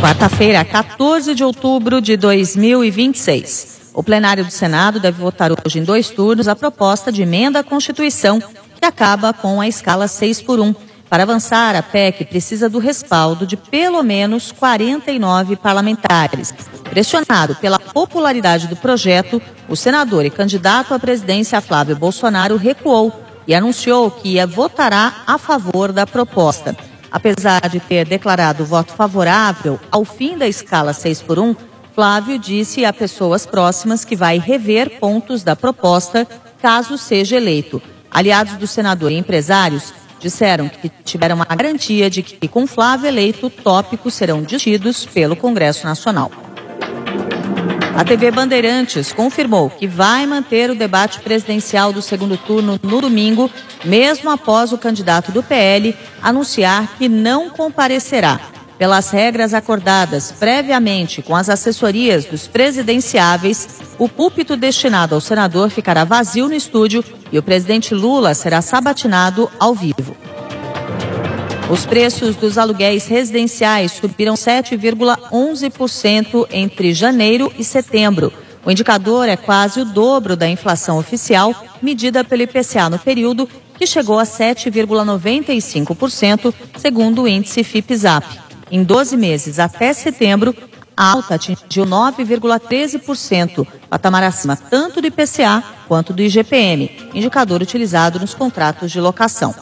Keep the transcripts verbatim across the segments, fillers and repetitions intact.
Quarta-feira, quatorze de outubro de dois mil e vinte e seis. O plenário do Senado deve votar hoje em dois turnos a proposta de emenda à Constituição que acaba com a escala seis por um. Para avançar, a P E C precisa do respaldo de pelo menos quarenta e nove parlamentares. Pressionado pela popularidade do projeto, o senador e candidato à presidência Flávio Bolsonaro recuou e anunciou que votará a favor da proposta. Apesar de ter declarado voto favorável ao fim da escala seis por um, Flávio disse a pessoas próximas que vai rever pontos da proposta caso seja eleito. Aliados do senador e empresários disseram que tiveram a garantia de que, com Flávio eleito, tópicos serão discutidos pelo Congresso Nacional. A T V Bandeirantes confirmou que vai manter o debate presidencial do segundo turno no domingo, mesmo após o candidato do P L anunciar que não comparecerá. Pelas regras acordadas previamente com as assessorias dos presidenciáveis, o púlpito destinado ao senador ficará vazio no estúdio e o presidente Lula será sabatinado ao vivo. Os preços dos aluguéis residenciais subiram sete vírgula onze por cento entre janeiro e setembro. O indicador é quase o dobro da inflação oficial, medida pelo I P C A no período, que chegou a sete vírgula noventa e cinco por cento, segundo o índice Fipzap. Em doze meses até setembro, a alta atingiu nove vírgula treze por cento, patamar acima tanto do I P C A quanto do I G P M, indicador utilizado nos contratos de locação.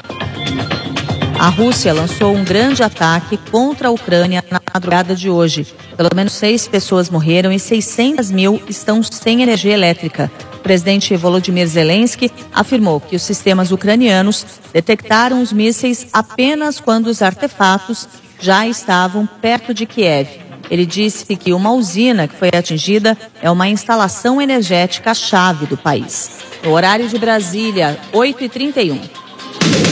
A Rússia lançou um grande ataque contra a Ucrânia na madrugada de hoje. Pelo menos seis pessoas morreram e seiscentas mil estão sem energia elétrica. O presidente Volodymyr Zelensky afirmou que os sistemas ucranianos detectaram os mísseis apenas quando os artefatos já estavam perto de Kiev. Ele disse que uma usina que foi atingida é uma instalação energética chave do país. No horário de Brasília, oito e trinta e um.